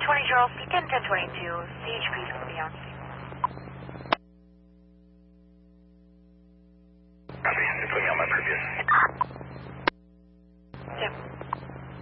20 Charles Beacon, 1022. CHP is going to be on scene. Copy. You're putting me on my previous.